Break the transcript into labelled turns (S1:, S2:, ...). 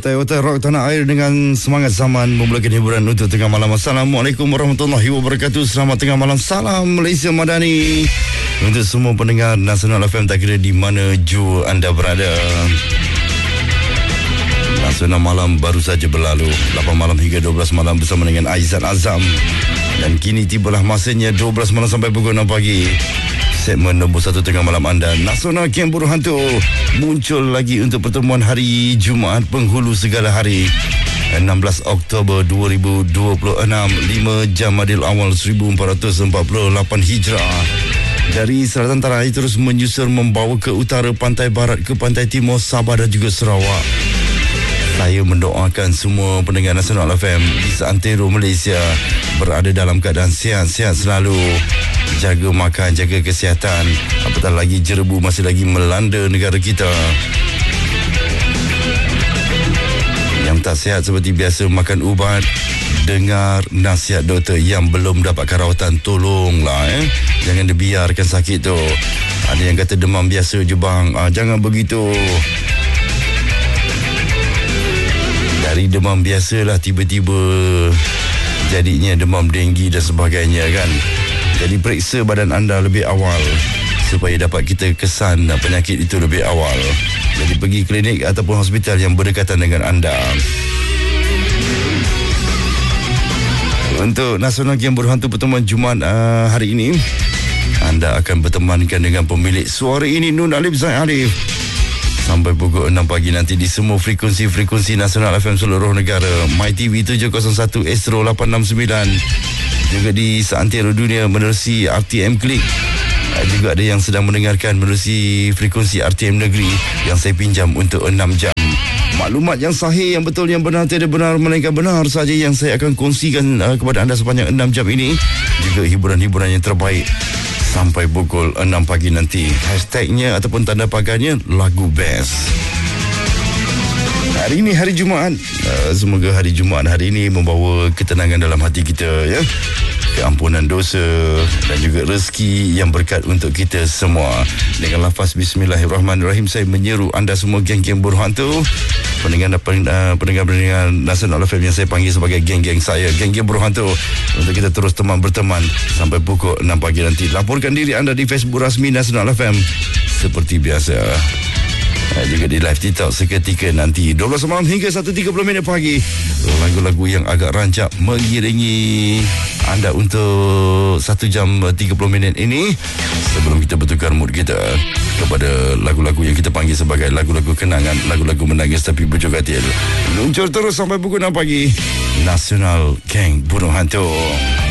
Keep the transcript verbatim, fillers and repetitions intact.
S1: Otai-otai rock tanah air dengan semangat zaman memulakan hiburan untuk tengah malam. Assalamualaikum warahmatullahi wabarakatuh. Selamat tengah malam. Salam Malaysia Madani untuk semua pendengar Nasional F M, tak kira di mana jua anda berada. Nasional malam baru saja berlalu, lapan malam hingga dua belas malam bersama dengan Aizat Azam. Dan kini tibalah masanya dua belas malam sampai pukul enam pagi. Segmen nombor satu tengah malam anda, Nasional Geng Burung Hantu, muncul lagi untuk pertemuan hari Jumaat penghulu segala hari, enam belas Oktober dua ribu dua puluh enam, lima Jamadil Awal seribu empat ratus empat puluh lapan Hijrah. Dari selatan tanah air terus menyusur membawa ke utara, pantai barat ke pantai timur, Sabah dan juga Sarawak. Saya mendoakan semua pendengar Nasional F M di seantero Malaysia berada dalam keadaan sihat-sihat selalu. Jaga makan, jaga kesihatan. Apatah lagi jerebu masih lagi melanda negara kita. Yang tak sihat seperti biasa makan ubat. Dengar nasihat doktor. Yang belum dapatkan rawatan, tolonglah eh. Jangan dibiarkan sakit tu. Ada yang kata demam biasa je bang, ah, jangan begitu. Dari demam biasalah tiba-tiba jadinya demam denggi dan sebagainya kan. Jadi periksa badan anda lebih awal supaya dapat kita kesan penyakit itu lebih awal. Jadi pergi klinik ataupun hospital yang berdekatan dengan anda. Untuk Nasional Geng Burung Hantu pertemuan Jumaat uh, hari ini, anda akan bertemankan dengan pemilik suara ini, Nun Alif Zaid Alif, sampai pukul enam pagi nanti di semua frekuensi-frekuensi Nasional F M seluruh negara. MyTV tujuh kosong satu, Astro lapan enam sembilan, juga di seantero dunia menerusi R T M Klik. Juga ada yang sedang mendengarkan menerusi frekuensi R T M Negeri yang saya pinjam untuk enam jam. Maklumat yang sahih, yang betul, yang benar, tiada benar melainkan benar saja yang saya akan kongsikan uh, kepada anda sepanjang enam jam ini. Juga hiburan-hiburan yang terbaik sampai pukul enam pagi nanti. Hashtagnya ataupun tanda pagarnya lagu best. Hari ini hari Jumaat. Uh, semoga hari Jumaat hari ini membawa ketenangan dalam hati kita, ya. Keampunan dosa dan juga rezeki yang berkat untuk kita semua. Dengan lafaz Bismillahirrahmanirrahim, saya menyeru anda semua geng-geng burung hantu, pendengar-pendengar Nasional F M yang saya panggil sebagai geng-geng saya, geng-geng burung hantu, untuk kita terus teman berteman sampai pukul enam pagi nanti. Laporkan diri anda di Facebook rasmi Nasional F M seperti biasa. Juga di live TikTok seketika nanti dua belas malam hingga satu tiga puluh minit pagi. Lagu-lagu yang agak rancak mengiringi anda untuk satu jam tiga puluh minit ini, sebelum kita bertukar mood kita kepada lagu-lagu yang kita panggil sebagai lagu-lagu kenangan, lagu-lagu menangis tapi berjuk hati. Luncur terus sampai pukul enam pagi. Nasional Geng Burung Hantu.